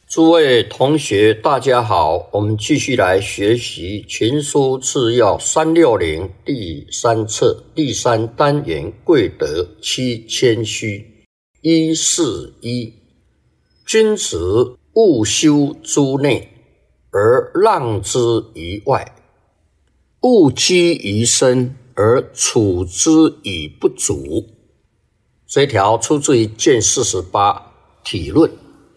诸位同学，大家好，我们继续来学习《群书治要360》第3册第3单元贵德七谦虚。141，君子务修诸内，而让之于外；务积于身，而处之以不足。这一条出自于卷48体论。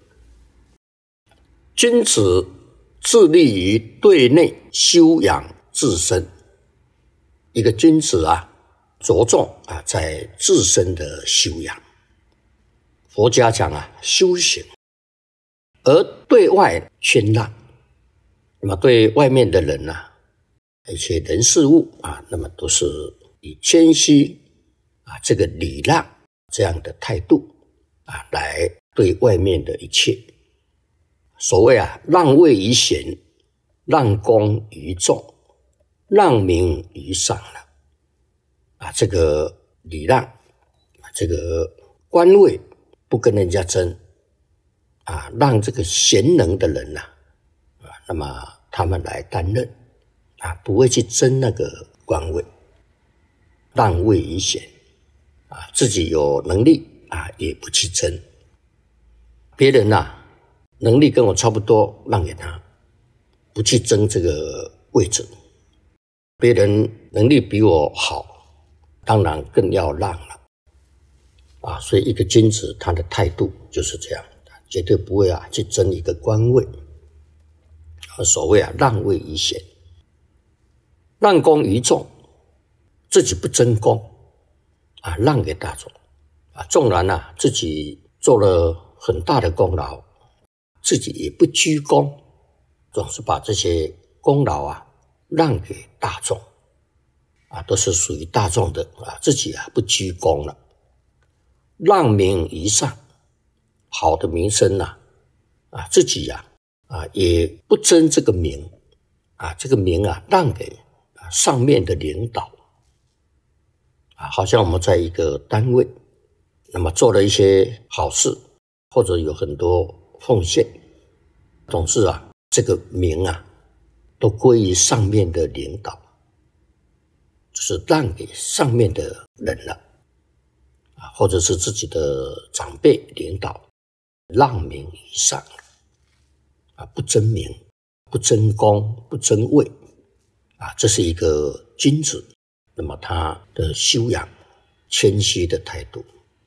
君子致力于对内修养自身，一个君子着重在自身的修养。佛家讲修行，而对外谦让。那么对外面的人一些人事物那么都是以谦虚这个礼让这样的态度来对外面的一切。所谓让位于贤，让功于众，让名于上了这个礼让这个官位不跟人家争让这个贤能的人那么他们来担任不会去争那个官位，让位于贤自己有能力也不去争。别人能力跟我差不多，让给他，不去争这个位置。别人能力比我好，当然更要让了所以一个君子他的态度就是这样，绝对不会去争一个官位。所谓让位于贤，让功于众，自己不争功让给大众纵然自己做了很大的功劳，自己也不居功，总是把这些功劳让给大众都是属于大众的自己不居功了。让名于上，好的名声自己也不争这个名这个名让给上面的领导好像我们在一个单位，那么做了一些好事，或者有很多奉献，总是这个名都归于上面的领导，就是让给上面的人了或者是自己的长辈领导，让名于上不争名，不争功，不争位这是一个君子，那么他的修养谦虚的态度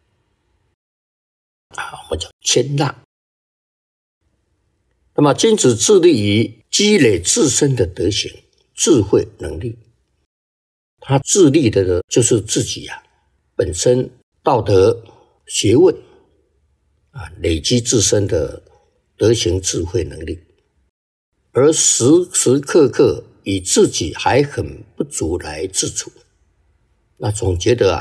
我们叫谦让。那么君子致力于积累自身的德行、智慧、能力，他致力的就是自己本身道德学问累积自身的德行、智慧、能力，而时时刻刻以自己还很不足来自处，那总觉得